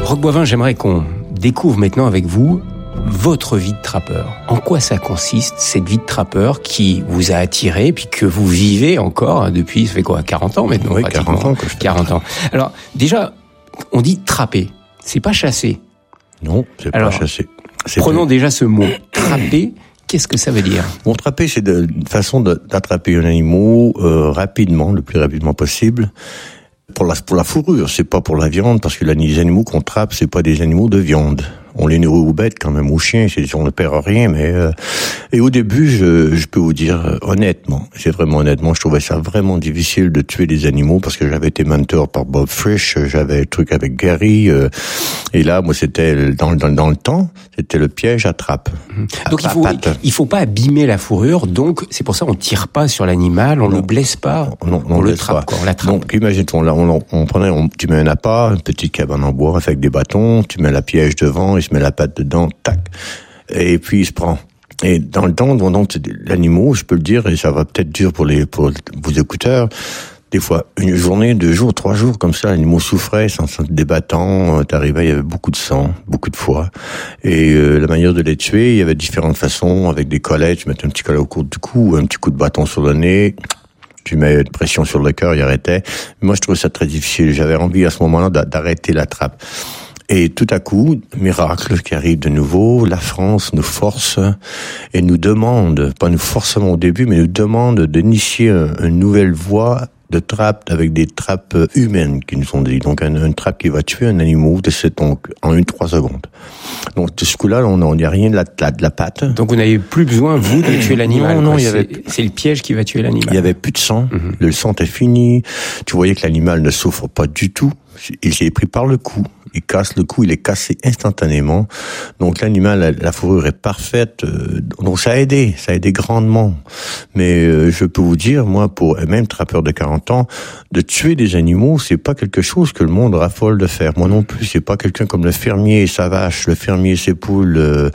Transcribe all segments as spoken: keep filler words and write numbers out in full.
Roch Boivin, j'aimerais qu'on découvre maintenant avec vous votre vie de trappeur. En quoi ça consiste, cette vie de trappeur qui vous a attiré, puis que vous vivez encore depuis, ça fait quoi, quarante ans maintenant? Oui, quarante ans. Que je quarante ans. Alors, déjà, on dit trapper. C'est pas chasser. Non, c'est Alors, pas chasser. C'est prenons plus... déjà ce mot. Trapper, qu'est-ce que ça veut dire? Bon, trapper, c'est de, une façon de, d'attraper un animal euh, rapidement, le plus rapidement possible. Pour la, pour la fourrure, c'est pas pour la viande, parce que les animaux qu'on trappe, c'est pas des animaux de viande. On les nourrit aux bêtes quand même, aux chiens, c'est, on ne perd rien, mais euh, et au début, je, je peux vous dire euh, honnêtement, c'est vraiment honnêtement, je trouvais ça vraiment difficile de tuer des animaux parce que j'avais été mentor par Bob Frisch, j'avais un truc avec Gary, euh, et là, moi, c'était dans, dans, dans le temps, c'était le piège à trappe. Mmh. Donc à il faut patte. il faut pas abîmer la fourrure, donc c'est pour ça on tire pas sur l'animal, on non. le blesse pas, non, on, on le trappe, quoi, on l'attrape. Donc imagine-toi, là, on, on prenait, on, tu mets un appât, une petite cabane en bois avec des bâtons, tu mets la piège devant, il se met la patte dedans, tac, et puis il se prend. Et dans le temps, donc l'animal, je peux le dire, et ça va peut-être dur pour les pour vos écouteurs. Des fois, une journée, deux jours, trois jours, comme ça, l'animal souffrait, sans se débattant, t'arrivais, il y avait beaucoup de sang, beaucoup de foie. Et euh, la manière de les tuer, il y avait différentes façons, avec des collets, tu mettais un petit collet au cours du cou, un petit coup de bâton sur le nez, tu mets une pression sur le cœur, il arrêtait. Moi, je trouvais ça très difficile. J'avais envie à ce moment-là d'arrêter la trappe. Et tout à coup, miracle qui arrive de nouveau, la France nous force et nous demande, pas nous forcément au début, mais nous demande d'initier une nouvelle voie de trappe avec des trappes humaines qui nous sont dit. Donc, une, une trappe qui va tuer un animal de cette, donc, en une, trois secondes. Donc, de ce coup-là, on n'y a rien de la, de la, de la patte. Donc, vous n'avez plus besoin, vous, de tuer l'animal. Non, non, il y c'est, avait... c'est le piège qui va tuer l'animal. Il y avait plus de sang. Mm-hmm. Le sang était fini. Tu voyais que l'animal ne souffre pas du tout. Il s'est pris par le cou. Il casse le cou, il est cassé instantanément. Donc l'animal, la, la fourrure est parfaite. Euh, donc ça a aidé, ça a aidé grandement. Mais euh, je peux vous dire, moi, pour même trappeur de quarante ans, de tuer des animaux, c'est pas quelque chose que le monde raffole de faire. Moi non plus, c'est pas quelqu'un comme le fermier et sa vache, le fermier et ses poules. Euh,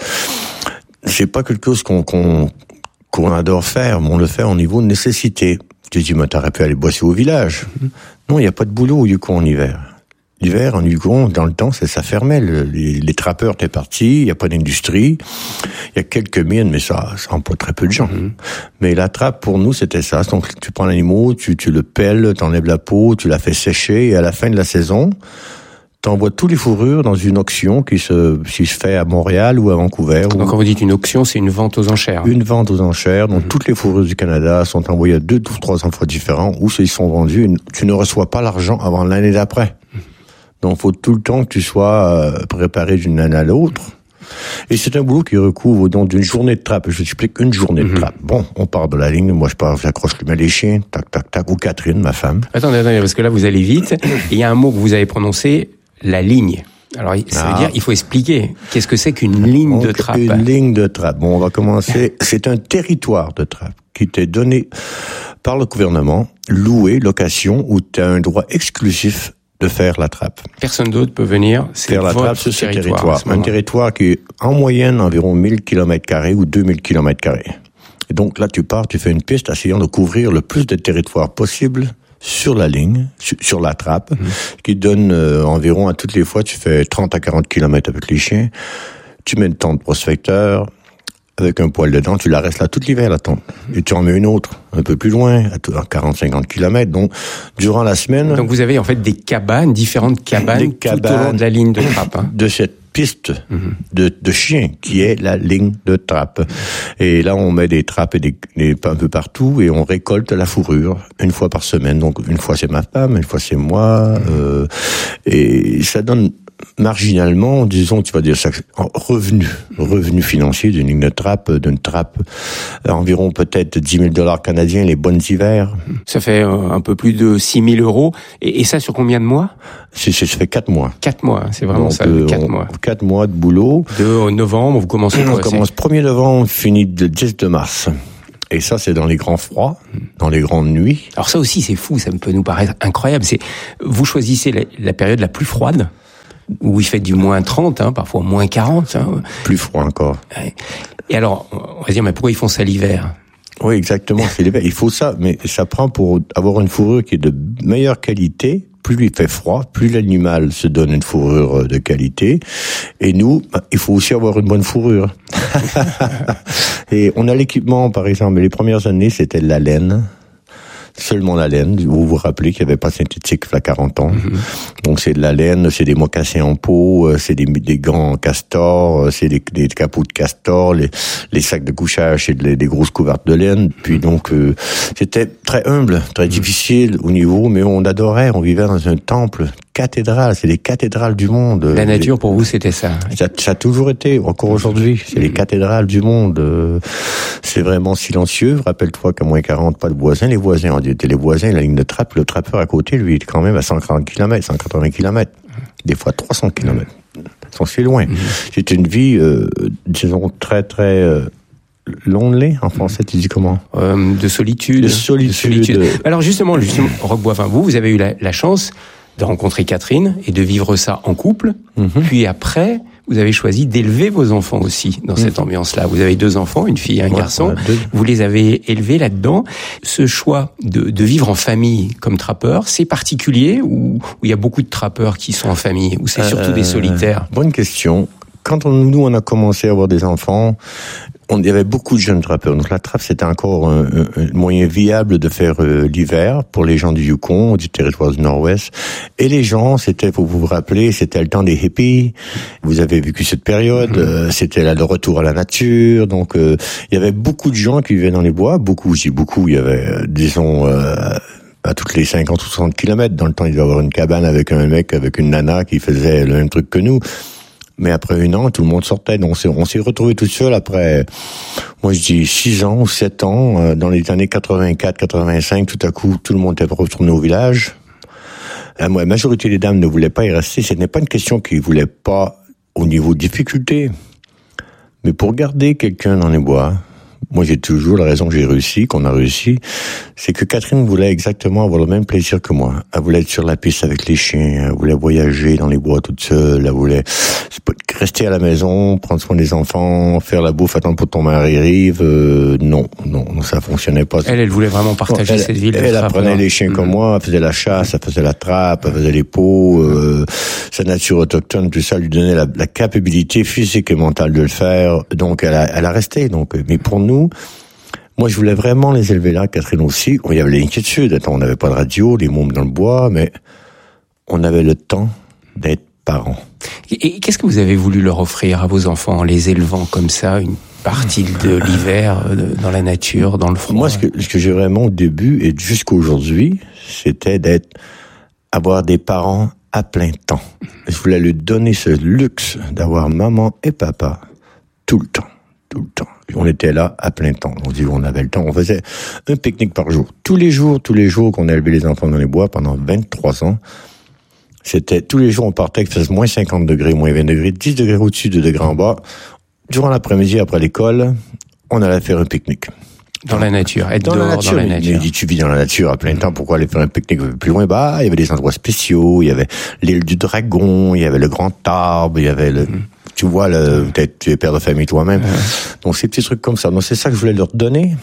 c'est pas quelque chose qu'on, qu'on, qu'on adore faire, mais on le fait au niveau de nécessité. Tu dis, mais t'aurais pu aller bosser au village. Non, il n'y a pas de boulot au Yukon en hiver. L'hiver, en Yukon, dans le temps, ça, ça fermait. Le, les, les trappeurs étaient partis, il n'y a pas d'industrie. Il y a quelques mines, mais ça, ça emploie très peu de gens. Mm-hmm. Mais la trappe, pour nous, c'était ça. Donc, tu prends l'animal, tu, tu le pelles, t'enlèves la peau, tu la fais sécher, et à la fin de la saison, t'envoies tous les fourrures dans une auction qui se, qui se fait à Montréal ou à Vancouver. Donc, ou... quand vous dites une auction, c'est une vente aux enchères. Une vente aux enchères. Donc, mm-hmm. toutes les fourrures du Canada sont envoyées à deux ou trois endroits différents où ils sont vendus. Tu ne reçois pas l'argent avant l'année d'après. Mm-hmm. Donc, il faut tout le temps que tu sois euh, préparé d'une année à l'autre. Et c'est un boulot qui recouvre donc d'une journée de trappe. Je t'explique une journée mm-hmm. de trappe. Bon, on part de la ligne. Moi, je pars, j'accroche les chiens, tac, tac, tac, ou Catherine, ma femme. Attendez, attendez, parce que là, vous allez vite. Et il y a un mot que vous avez prononcé, la ligne. Alors, ça ah. veut dire, il faut expliquer. Qu'est-ce que c'est qu'une ligne donc, de trappe? Une ligne de trappe. Bon, on va commencer. C'est un territoire de trappe qui t'est donné par le gouvernement, loué, location, où tu as un droit exclusif de faire la trappe. Personne d'autre peut venir faire la trappe sur ce territoire. Un territoire qui est en moyenne environ mille kilomètres carrés ou deux mille kilomètres carrés. Et donc là, tu pars, tu fais une piste essayant de couvrir le plus de territoire possible sur la ligne, sur, sur la trappe, mmh. qui donne euh, environ, à toutes les fois, tu fais trente à quarante kilomètres avec les chiens, tu mets une tente prospecteur, avec un poêle dedans, tu la restes là tout l'hiver, la tente. Et tu en mets une autre, un peu plus loin, à quarante à cinquante kilomètres. Donc, durant la semaine... Donc, vous avez en fait des cabanes, différentes cabanes, des cabanes tout au long de la ligne de trappe. Hein. De cette piste mm-hmm. de, de chiens, qui est la ligne de trappe. Et là, on met des trappes et des, des, un peu partout, et on récolte la fourrure une fois par semaine. Donc, une fois c'est ma femme, une fois c'est moi. Mm-hmm. Euh, et ça donne... marginalement, disons, tu vas dire ça, revenu, revenu financier d'une ligne de trappe, d'une trappe, environ peut-être dix mille dollars canadiens, les bonnes hivers. Ça fait un peu plus de six mille euros. Et, et ça sur combien de mois? C'est, c'est, ça fait quatre mois. Quatre mois, c'est vraiment donc, ça, euh, quatre mois. Quatre mois de boulot. De novembre, vous commencez à On commence premier novembre, finit le dix de mars. Et ça, c'est dans les grands froids, dans les grandes nuits. Alors ça aussi, c'est fou, ça peut nous paraître incroyable. C'est, vous choisissez la, la période la plus froide, où il fait du moins trente, hein, parfois moins quarante. Hein. Plus froid encore. Et alors, on va se dire, mais pourquoi ils font ça l'hiver? Oui, exactement, c'est l'hiver. Il faut ça, mais ça prend pour avoir une fourrure qui est de meilleure qualité, plus il fait froid, plus l'animal se donne une fourrure de qualité. Et nous, il faut aussi avoir une bonne fourrure. Et on a l'équipement, par exemple, les premières années, c'était de la laine. Seulement la laine. Vous vous rappelez qu'il n'y avait pas synthétique il y a quarante ans. Mm-hmm. Donc c'est de la laine, c'est des mocassins en peau, c'est des, des gants en castor, c'est des, des capots de castor, les, les sacs de couchage, c'est des, des grosses couvertes de laine. Puis donc euh, c'était très humble, très difficile au niveau, mais on adorait, on vivait dans un temple cathédrale, c'est les cathédrales du monde. La nature, les... pour vous, c'était ça. ça. Ça a toujours été, encore aujourd'hui, c'est les cathédrales du monde. C'est vraiment silencieux. Rappelle-toi qu'à moins quarante, pas de voisins. Les voisins, on dit, les voisins, la ligne de trappe, le trappeur à côté, lui, il est quand même à cent quarante kilomètres, cent quatre-vingts kilomètres. Des fois trois cents kilomètres. Donc c'est loin. Mmh. C'est une vie, euh, disons, très, très... Euh, lonely, en français, tu dis comment euh, De solitude. De solitude. De solitude. Alors justement, justement Roch Boivin, vous, vous avez eu la, la chance de rencontrer Catherine et de vivre ça en couple. Mm-hmm. Puis après, vous avez choisi d'élever vos enfants aussi dans mm-hmm. cette ambiance-là. Vous avez deux enfants, une fille et un ouais, garçon. Ouais, deux... Vous les avez élevés là-dedans. Ce choix de, de vivre en famille comme trappeur, c'est particulier ou il y a beaucoup de trappeurs qui sont en famille ou c'est surtout euh, des solitaires? Bonne question. Quand on, nous, on a commencé à avoir des enfants, on, il y avait beaucoup de jeunes trappeurs. Donc la trappe, c'était encore un, un, un moyen viable de faire euh, l'hiver pour les gens du Yukon, du territoire du Nord-Ouest. Et les gens, c'était, faut vous vous rappeler, c'était le temps des hippies. Vous avez vécu cette période. Mm-hmm. Euh, c'était là, le retour à la nature. Donc euh, il y avait beaucoup de gens qui vivaient dans les bois. Beaucoup, je dis beaucoup. Il y avait, euh, disons... Euh, à toutes les cinquante ou soixante kilomètres. Dans le temps, il devait y avoir une cabane avec un mec, avec une nana qui faisait le même truc que nous. Mais après un an, tout le monde sortait. Donc on s'est, on s'est retrouvés tout seul après, moi je dis six ans ou sept ans, euh, dans les années quatre-vingt-quatre quatre-vingt-cinq, tout à coup, tout le monde était retourné au village. La majorité des dames ne voulaient pas y rester. Ce n'est pas une question qu'ils voulaient pas au niveau de difficulté. Mais pour garder quelqu'un dans les bois, moi j'ai toujours la raison que j'ai réussi, qu'on a réussi, c'est que Catherine voulait exactement avoir le même plaisir que moi. Elle voulait être sur la piste avec les chiens, elle voulait voyager dans les bois toute seule, elle voulait rester à la maison, prendre soin des enfants, faire la bouffe, attendre pour ton mari arrive. Euh, non, non, non, ça fonctionnait pas. Elle, elle voulait vraiment partager elle, cette ville. Elle apprenait les chiens mmh. comme moi, elle faisait la chasse, elle faisait la trappe, elle faisait les pots, euh, sa nature autochtone, tout ça lui donnait la, la capacité physique et mentale de le faire. Donc elle a, elle a resté. Donc, mais pour nous, moi, je voulais vraiment les élever là, Catherine aussi. Il y avait l'inquiétude. Attends, on n'avait pas de radio, les mômes dans le bois, mais on avait le temps d'être parents. Et qu'est-ce que vous avez voulu leur offrir à vos enfants en les élevant comme ça, une partie de l'hiver, dans la nature, dans le froid? Moi, ce que, ce que j'ai vraiment au début et jusqu'à aujourd'hui, c'était d'être, avoir des parents à plein temps. Je voulais lui donner ce luxe d'avoir maman et papa tout le temps. Tout le temps. On était là à plein temps. On dit, on avait le temps. On faisait un pique-nique par jour. Tous les jours, tous les jours qu'on a élevé les enfants dans les bois pendant vingt-trois ans, c'était tous les jours on partait, qu'il faisait moins cinquante degrés, moins vingt degrés, dix degrés au-dessus, deux degrés en bas. Durant l'après-midi, après l'école, on allait faire un pique-nique. Dans la nature, être dans dehors, la nature. dans la nature. Il dit, tu vis dans la nature à plein temps, pourquoi aller faire un pique-nique plus loin? Bah, il y avait des endroits spéciaux, il y avait l'île du Dragon, il y avait le Grand Arbre, il y avait le... Mm. Tu vois, le, peut-être tu es père de famille toi-même. Ouais. Donc, ces petits trucs comme ça. Donc, c'est ça que je voulais leur donner.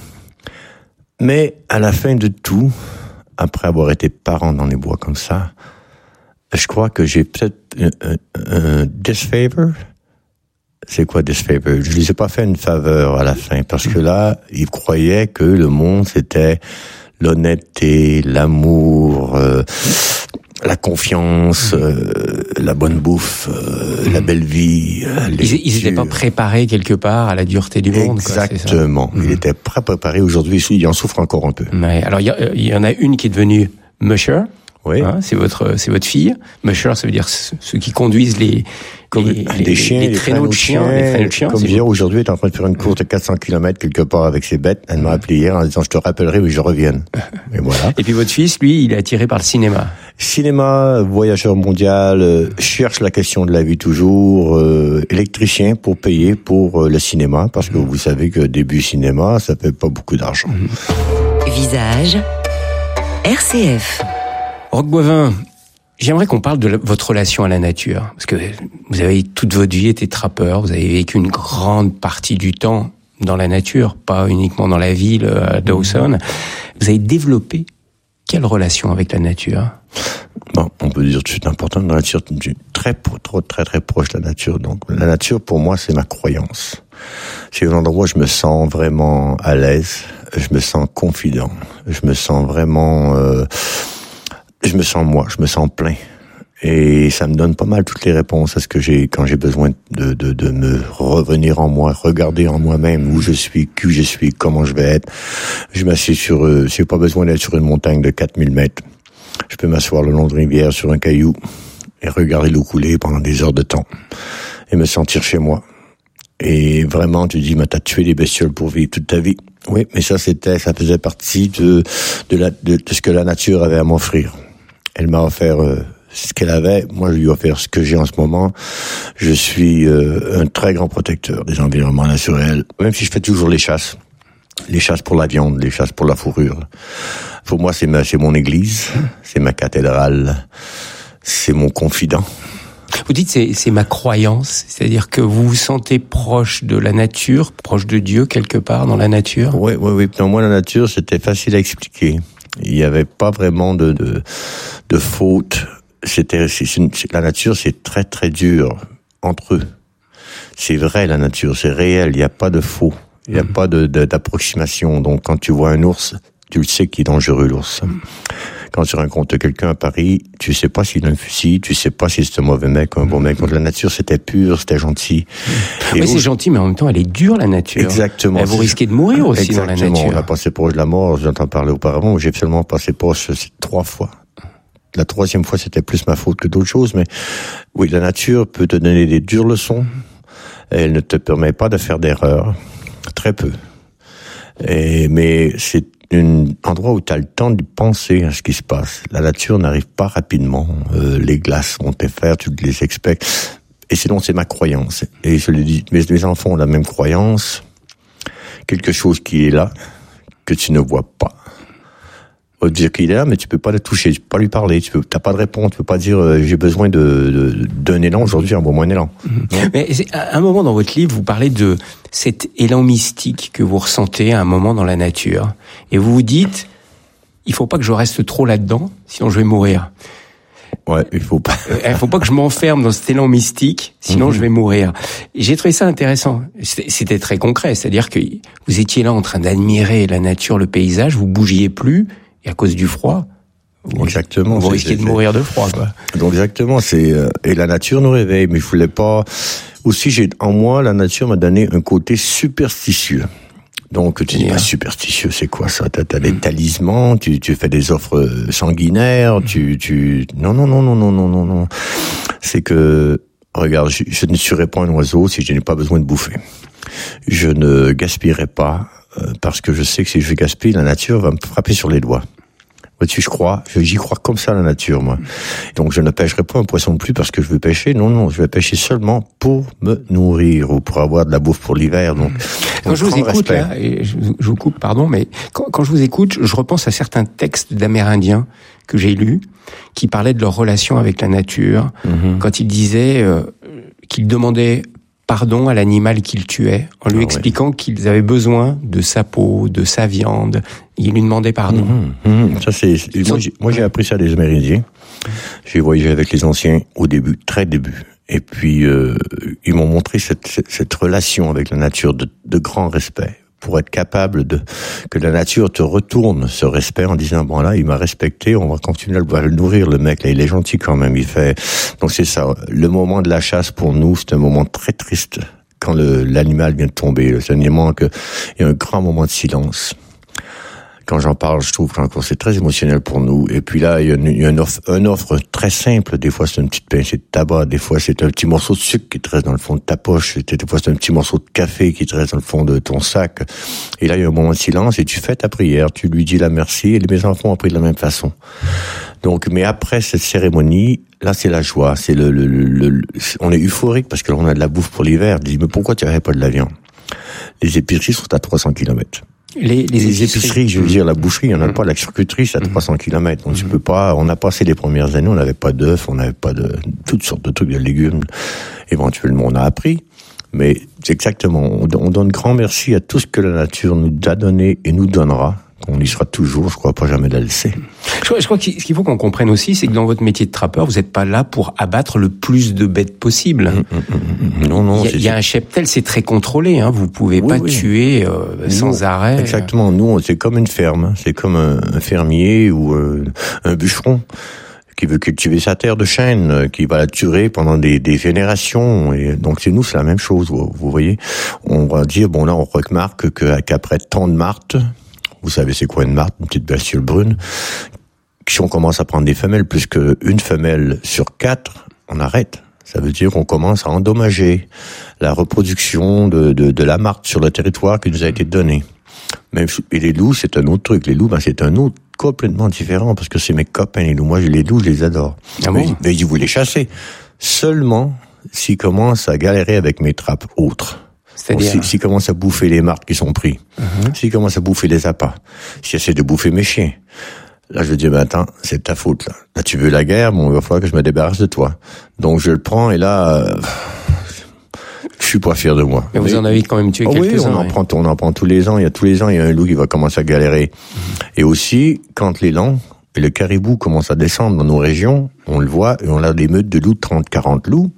Mais, à la fin de tout, après avoir été parent dans les bois comme ça, je crois que j'ai peut-être un, un, un disfavor. C'est quoi disfavor? Je ne les ai pas fait une faveur à la fin, parce que là, ils croyaient que le monde, c'était l'honnêteté, l'amour, euh, la confiance, euh, la bonne bouffe, euh, mmh. la belle vie. Euh, ils n'étaient pas préparés quelque part à la dureté du monde. Exactement. Quoi, c'est ça. Ils étaient pas préparés. Aujourd'hui, ils en souffrent encore un peu. Ouais. Alors, il y, y en a une qui est devenue musher. Oui. Hein, c'est votre, c'est votre fille. Musher, ça veut dire ceux qui conduisent les, comme les, les, des chiens, les, les traîneaux de chiens, chiens, les traîneaux de chiens. Comme hier, aujourd'hui, elle est en train de faire une course de quatre cents kilomètres quelque part avec ses bêtes. Elle m'a appelé hier en disant, je te rappellerai, mais je revienne. Et voilà. Et puis votre fils, lui, il est attiré par le cinéma. Cinéma, voyageur mondial, euh, cherche la question de la vie toujours, euh, électricien pour payer pour euh, le cinéma, parce que mmh. vous savez que début cinéma, ça fait pas beaucoup d'argent. Mmh. Visage, R C F. Roch Boivin, j'aimerais qu'on parle de la, votre relation à la nature. Parce que vous avez toute votre vie été trappeur, vous avez vécu une grande partie du temps dans la nature, pas uniquement dans la ville, à Dawson. Vous avez développé quelle relation avec la nature? Bon, on peut dire que c'est important, la nature, très, très, très, très proche de la nature. Donc, la nature, pour moi, c'est ma croyance. C'est un endroit où je me sens vraiment à l'aise, je me sens confident, je me sens vraiment, euh, je me sens moi, je me sens plein. Et ça me donne pas mal toutes les réponses à ce que j'ai quand j'ai besoin de, de, de me revenir en moi, regarder en moi-même où je suis, qui je suis, comment je vais être. Je m'assieds sur, euh, j'ai pas besoin d'être sur une montagne de quatre mille mètres. Je peux m'asseoir le long de rivière sur un caillou et regarder l'eau couler pendant des heures de temps et me sentir chez moi. Et vraiment, tu dis, mais t'as tué des bestioles pour vivre toute ta vie. Oui, mais ça, c'était, ça faisait partie de, de la, de, de ce que la nature avait à m'offrir. Elle m'a offert, euh, ce qu'elle avait. Moi, je lui ai offert ce que j'ai en ce moment. Je suis, euh, un très grand protecteur des environnements naturels. Même si je fais toujours les chasses. Les chasses pour la viande, les chasses pour la fourrure. Pour moi, c'est ma, c'est mon église. C'est ma cathédrale. C'est mon confident. Vous dites c'est c'est ma croyance, c'est-à-dire que vous vous sentez proche de la nature, proche de Dieu quelque part dans la nature. Oui, oui, oui. Pour moi, la nature, c'était facile à expliquer. Il n'y avait pas vraiment de de, de faute. C'était c'est, c'est, la nature, c'est très très dur entre eux. C'est vrai, la nature, c'est réel. Il n'y a pas de faux. Il n'y a mmh. pas de, de d'approximation. Donc, quand tu vois un ours, tu le sais qu'il est dangereux, l'ours. Mmh. Quand tu rencontres quelqu'un à Paris, tu sais pas s'il a un fusil, tu sais pas si c'est un mauvais mec ou un bon mec. Donc la nature, c'était pur, c'était gentil. Et oui, c'est gentil, mais en même temps, elle est dure, la nature. Exactement. Et vous risquez de mourir aussi Exactement. dans la nature. On a passé proche de la mort, j'entends parler auparavant, j'ai seulement passé proche trois fois. La troisième fois, c'était plus ma faute que d'autres choses, mais oui, la nature peut te donner des dures leçons. Elle ne te permet pas de faire d'erreurs. Très peu. Et, mais c'est un endroit où tu as le temps de penser à ce qui se passe. La nature n'arrive pas rapidement. Euh, les glaces vont te faire, tu les expectes. Et sinon, c'est ma croyance. Et je le dis, mes, mes enfants ont la même croyance. Quelque chose qui est là, que tu ne vois pas. On va te dire qu'il est là, mais tu peux pas le toucher, tu peux pas lui parler, tu peux, t'as pas de réponse, tu peux pas dire euh, j'ai besoin de, de d'un élan aujourd'hui, envoie-moi un élan. Mmh. Mais c'est, à un moment dans votre livre, vous parlez de cet élan mystique que vous ressentez à un moment dans la nature, et vous vous dites il faut pas que je reste trop là-dedans, sinon je vais mourir. Ouais, il faut pas. Il faut pas que je m'enferme dans cet élan mystique, sinon mmh. je vais mourir. Et j'ai trouvé ça intéressant. C'était très concret, c'est-à-dire que vous étiez là en train d'admirer la nature, le paysage, vous bougiez plus. Et à cause du froid, vous, exactement, vous risquez de mourir de froid, quoi. Donc exactement, c'est euh, et la nature nous réveille, mais je voulais pas. Aussi, j'ai en moi, la nature m'a donné un côté superstitieux. Donc tu dis pas superstitieux, c'est quoi ça? T'as, t'as des talismans, tu, tu fais des offres sanguinaires, tu, tu. Non, non, non, non, non, non, non, non. C'est que regarde, je, je ne serais pas un oiseau si je n'ai pas besoin de bouffer. Je ne gaspillerai pas. Parce que je sais que si je gaspille, la nature va me frapper sur les doigts. Vois-tu, je crois, j'y crois comme ça, la nature, moi. Donc, je ne pêcherai pas un poisson de plus parce que je veux pêcher. Non, non, je vais pêcher seulement pour me nourrir ou pour avoir de la bouffe pour l'hiver. Donc, quand je vous écoute, là, et je, je vous coupe, pardon, mais quand, quand je vous écoute, je repense à certains textes d'Amérindiens que j'ai lus qui parlaient de leur relation avec la nature, mm-hmm. quand ils disaient euh, qu'ils demandaient pardon à l'animal qu'ils tuaient, en lui ah expliquant ouais. qu'ils avaient besoin de sa peau, de sa viande. Il lui demandait pardon. Mmh, mmh. Ça c'est moi j'ai, moi j'ai appris ça des Amérindiens. J'ai voyagé avec les anciens au début, très début. Et puis euh, ils m'ont montré cette, cette, cette relation avec la nature de, de grand respect. Pour être capable de que la nature te retourne ce respect en disant bon là il m'a respecté, on va continuer à le nourrir le mec là, il est gentil quand même, il fait donc c'est ça le moment de la chasse pour nous, c'est un moment très triste quand le l'animal vient de tomber, c'est un moment que il y a un grand moment de silence. Quand j'en parle, je trouve que c'est très émotionnel pour nous. Et puis là, il y a une, il y a une offre, une offre très simple. Des fois, c'est une petite pincée de tabac. Des fois, c'est un petit morceau de sucre qui te reste dans le fond de ta poche. Des fois, c'est un petit morceau de café qui te reste dans le fond de ton sac. Et là, il y a un moment de silence et tu fais ta prière. Tu lui dis la merci. Et mes enfants ont pris de la même façon. Donc, mais après cette cérémonie, là, c'est la joie. C'est le, le, le, le on est euphorique parce que là, on a de la bouffe pour l'hiver. Je dis, mais pourquoi tu n'avais pas de la viande? Les épiceries sont à trois cents kilomètres. Les, les, les épiceries, épiceries, je veux dire, la boucherie, il n'y en a mmh. pas, la charcuterie, c'est à trois cents kilomètres. Donc, mmh. tu peux pas, on a passé les premières années, on n'avait pas d'œufs, on n'avait pas de, toutes sortes de trucs, de légumes. Éventuellement, on a appris. Mais, c'est exactement, on, on donne grand merci à tout ce que la nature nous a donné et nous donnera On y sera toujours, je crois pas jamais de la laisser. Je crois, je crois que ce qu'il faut qu'on comprenne aussi, c'est que dans votre métier de trappeur, vous n'êtes pas là pour abattre le plus de bêtes possible. Mmh, mmh, mmh. Non, non. Il y a, il y a un cheptel, c'est très contrôlé. Hein. Vous pouvez oui, pas oui. tuer euh, sans nous, arrêt. Exactement. Nous, c'est comme une ferme. C'est comme un, un fermier ou euh, un bûcheron qui veut cultiver sa terre de chêne, qui va la tuer pendant des, des générations. Et donc, c'est nous, c'est la même chose. Vous, vous voyez, on va dire, bon là, on remarque que, qu'après tant de martes, vous savez c'est quoi une martre, une petite bestiole brune, si on commence à prendre des femelles, plus qu'une femelle sur quatre, on arrête. Ça veut dire qu'on commence à endommager la reproduction de, de, de la martre sur le territoire qui nous a été donné. Même, et les loups, c'est un autre truc. Les loups, ben, c'est un autre complètement différent, parce que c'est mes copains, les loups. Moi, les loups, je les adore. Ah mais, bon? mais ils voulaient chasser. Seulement s'ils commencent à galérer avec mes trappes autres. C'est-à-dire? S'ils si commencent à bouffer les martres qui sont pris, uh-huh. s'ils commencent à bouffer les appâts, s'ils essaient de bouffer mes chiens, là, je veux dire, ben, attends, c'est ta faute, là. Là, tu veux la guerre, bon, il va falloir que je me débarrasse de toi. Donc, je le prends, et là, euh, je suis pas fier de moi. Mais, Mais vous en avez quand même tué oh quelques-uns. Oui, on en prend, on en prend tous les ans. Il y a tous les ans, il y a un loup qui va commencer à galérer. Uh-huh. Et aussi, quand l'élan et le caribou commencent à descendre dans nos régions, on le voit, et on a des meutes de loups, trente, quarante loups,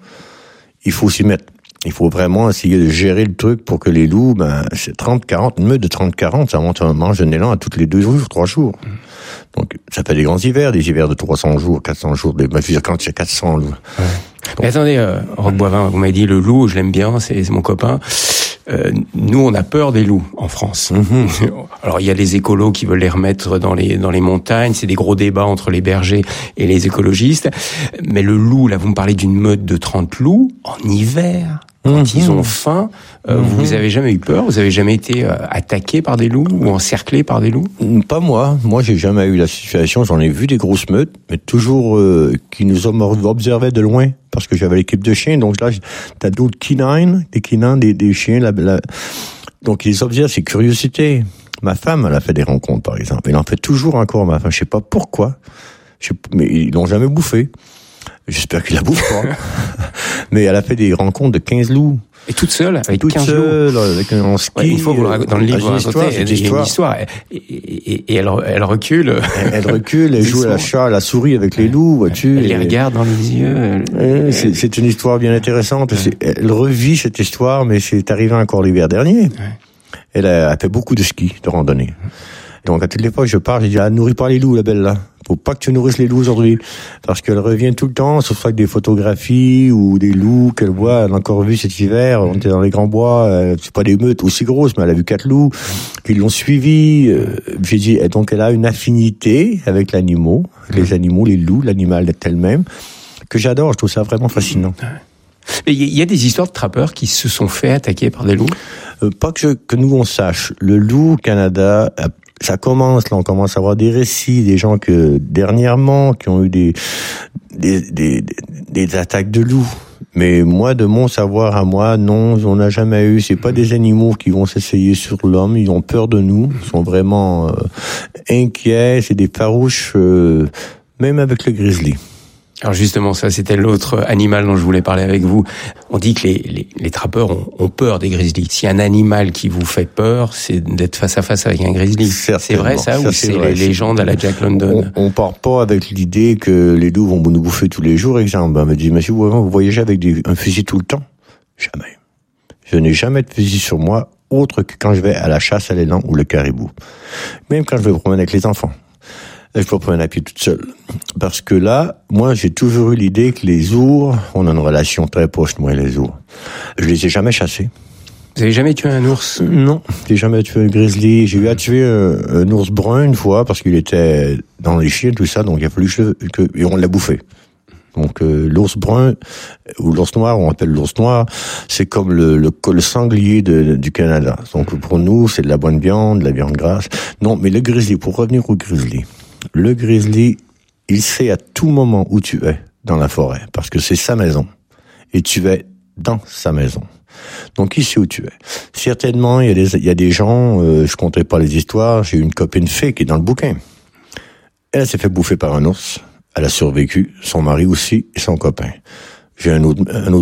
il faut s'y mettre. Il faut vraiment essayer de gérer le truc pour que les loups, ben, c'est trente, quarante, une meute de trente, quarante, ça monte, on mange un élan à toutes les deux jours, trois jours. Donc, ça fait des grands hivers, des hivers de trois cents jours, quatre cents jours, des, ben, je veux dire, quand il y a quatre cents loups. Ouais. Mais attendez, euh, Roch Boivin, vous m'avez dit le loup, je l'aime bien, c'est, c'est mon copain. Euh, nous, on a peur des loups en France. Mm-hmm. Alors, il y a les écolos qui veulent les remettre dans les dans les montagnes. C'est des gros débats entre les bergers et les écologistes. Mais le loup, là, vous me parlez d'une meute de trente loups en hiver. Quand mmh. ils ont faim, euh, mmh. vous avez jamais eu peur? Vous avez jamais été euh, attaqué par des loups ou encerclé par des loups? Pas moi. Moi, j'ai jamais eu la situation. J'en ai vu des grosses meutes, mais toujours euh, qui nous observaient de loin, parce que j'avais l'équipe de chiens. Donc là, t'as d'autres canines, des canins, des, des chiens. La, la... Donc ils les observent, c'est curiosité. Ma femme, elle a fait des rencontres, par exemple. Elle en fait toujours encore, ma femme. Je sais pas pourquoi, je sais... mais ils l'ont jamais bouffé. J'espère qu'il la bouffe pas. Mais elle a fait des rencontres de quinze loups. Et toute seule, avec toute quinze seule, loups. avec un ski. Ouais, il faut vous le, dans le livre, vous racontez, il y a une histoire. Et, et, et elle, elle recule. Elle, elle recule, elle joue à la chat, à la souris avec les loups, vois-tu. Elle les regarde dans les yeux. Elle, elle, c'est, c'est une histoire bien intéressante. Ouais. C'est, elle revit cette histoire, mais c'est arrivé encore l'hiver dernier. Ouais. Elle a, a fait beaucoup de ski, de randonnée. Donc, à toutes les fois, je parle, je dis, ah, nourris pas les loups, la belle, là. Faut pas que tu nourrisses les loups aujourd'hui. Parce qu'elle revient tout le temps, sauf avec des photographies ou des loups qu'elle voit. Elle a encore vu cet hiver. On était dans les grands bois. Euh, c'est pas des meutes aussi grosses, mais elle a vu quatre loups qui l'ont suivi. Euh, j'ai dit, et donc elle a une affinité avec l'animal, les animaux, les loups, l'animal elle-même, que j'adore. Je trouve ça vraiment fascinant. Mais il y a des histoires de trappeurs qui se sont fait attaquer par des loups? Euh, pas que, je, que nous on sache. Le loup au Canada, ça commence, là, on commence à avoir des récits, des gens que, dernièrement, qui ont eu des, des, des, des, des attaques de loups. Mais moi, de mon savoir à moi, non, on n'a jamais eu. C'est pas des animaux qui vont s'essayer sur l'homme. Ils ont peur de nous. Ils sont vraiment euh, inquiets. C'est des farouches, euh, même avec le grizzly. Alors justement, ça, c'était l'autre animal dont je voulais parler avec vous. On dit que les, les, les trappeurs ont, ont peur des grizzlies. Si un animal qui vous fait peur, c'est d'être face à face avec un grizzly. C'est vrai ça, ça ou c'est, c'est vrai, les légendes à la Jack London? On, on part pas avec l'idée que les loups vont nous bouffer tous les jours, exemple. On me dit, monsieur, vous voyagez avec des, un fusil tout le temps? Jamais. Je n'ai jamais de fusil sur moi, autre que quand je vais à la chasse à l'élan ou le caribou. Même quand je vais me promener avec les enfants. Je peux prendre un pied toute seule. Parce que là, moi, j'ai toujours eu l'idée que les ours, on a une relation très proche, moi et les ours. Je les ai jamais chassés. Vous avez jamais tué un ours? Non, j'ai jamais tué un grizzly. J'ai eu à tuer un, un ours brun une fois, parce qu'il était dans les chiens, tout ça, donc il a fallu que, que et on l'a bouffé. Donc euh, l'ours brun ou l'ours noir, on appelle l'ours noir, c'est comme le, le, le sanglier de, du Canada. Donc pour nous, c'est de la bonne viande, de la viande grasse. Non, mais le grizzly, pour revenir au grizzly, le grizzly, il sait à tout moment où tu es dans la forêt, parce que c'est sa maison, et tu es dans sa maison. Donc il sait où tu es. Certainement, il y a des, il y a des gens, euh, je compterai pas les histoires, j'ai une copine fée qui est dans le bouquin. Elle s'est fait bouffer par un ours, elle a survécu, son mari aussi, et son copain. J'ai un autre, un autre